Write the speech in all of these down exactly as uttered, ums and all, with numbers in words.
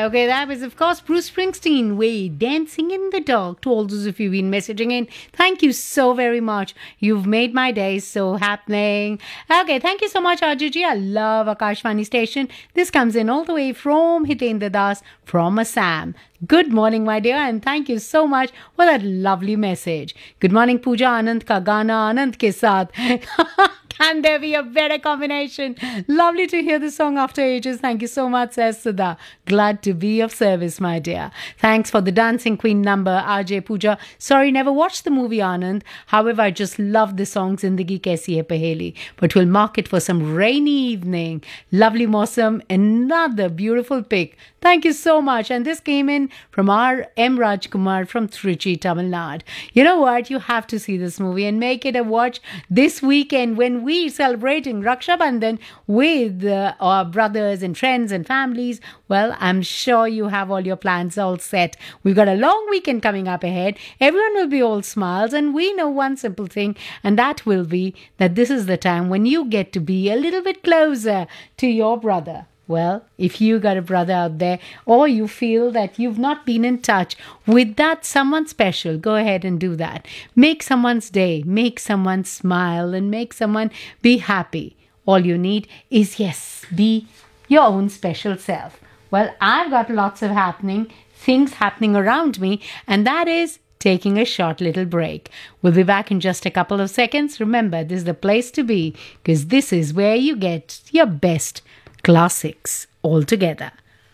Okay, that was, of course, Bruce Springsteen, Way Dancing in the Dark. To all those of you who've been messaging in, thank you so very much. You've made my day so happening. Okay, thank you so much, Ajiji. I love Akashvani Station. This comes in all the way from Hitendra Das from Assam. Good morning, my dear, and thank you so much for that lovely message. Good morning, Pooja. Anand ka gana Anand ke saath. Can there be a better combination? Lovely to hear the song after ages. Thank you so much, says Sudha. Glad to be of service, my dear. Thanks for the Dancing Queen number, R J Pooja. Sorry, never watched the movie Anand. However, I just love the song Zindagi Kaisi Hai Paheli. But we'll mark it for some rainy evening. Lovely Mosam. Another beautiful pick. Thank you so much. And this came in from our M. Rajkumar from Trichy, Tamil Nadu. You know what? You have to see this movie and make it a watch this weekend when we celebrating Raksha Bandhan with uh, our brothers and friends and families. Well, I'm sure you have all your plans all set. We've got a long weekend coming up ahead. Everyone will be all smiles, and we know one simple thing, and that will be that this is the time when you get to be a little bit closer to your brother. Well, if you got a brother out there, or you feel that you've not been in touch with that someone special, go ahead and do that. Make someone's day, make someone smile, and make someone be happy. All you need is, yes, be your own special self. Well, I've got lots of happening, things happening around me, and that is taking a short little break. We'll be back in just a couple of seconds. Remember, this is the place to be, because this is where you get your best classics all together.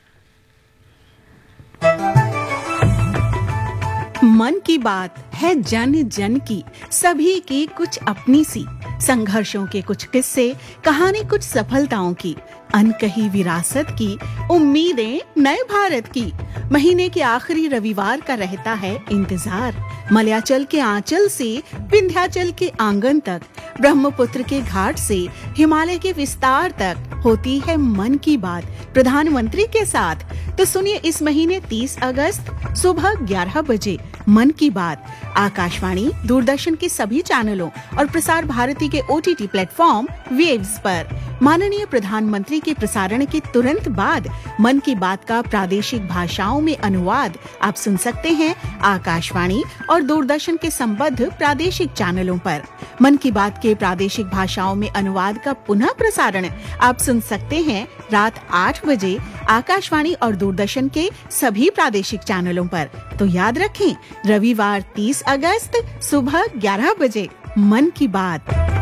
मन की बात है जन जन की, सभी की कुछ अपनी सी, संघर्षों के कुछ किस्से, कहानी कुछ सफलताओं की, अनकही विरासत की, उम्मीदें नए भारत की। महीने के आखिरी रविवार का रहता है इंतजार। मलयाचल के आंचल से विंध्याचल के आंगन तक, ब्रह्मपुत्र के घाट से हिमालय के विस्तार तक होती है मन की बात प्रधानमंत्री के साथ। तो सुनिए इस महीने तीस अगस्त सुबह ग्यारह बजे मन की बात आकाशवाणी, दूरदर्शन के सभी चैनलों और प्रसार भारती के ओटीटी प्लेटफॉर्म वेव्स पर। माननीय प्रधानमंत्री के प्रसारण के तुरंत बाद मन की बात का प्रादेशिक भाषाओं में अनुवाद आप सुन सकते हैं आकाशवाणी और दूरदर्शन के संबद्ध प्रादेशिक चैनलों पर। मन की बात के प्रादेशिक भाषाओं में अनुवाद का पुनः प्रसारण आप सुन सकते हैं रात आठ बजे आकाशवाणी और दूरदर्शन के सभी प्रादेशिक चैनलों पर। तो याद रखें, रविवार तीस अगस्त सुबह ग्यारह बजे मन की बात।